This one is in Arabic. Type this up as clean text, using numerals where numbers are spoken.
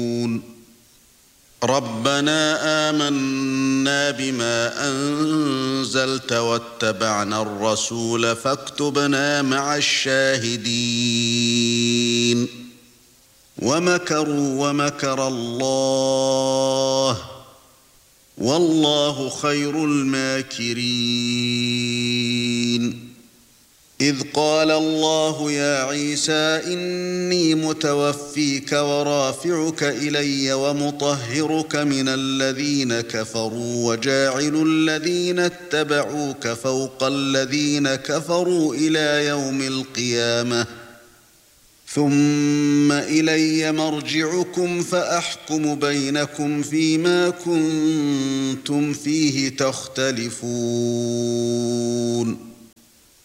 ربنا آمنا بما أنزلت واتبعنا الرسول فاكتبنا مع الشاهدين ومكروا ومكر الله والله خير الماكرين إذ قال الله يا عيسى إني متوفيك ورافعك إلي ومطهرك من الذين كفروا وجاعل الذين اتبعوك فوق الذين كفروا إلى يوم القيامة ثم إلي مرجعكم فأحكم بينكم فيما كنتم فيه تختلفون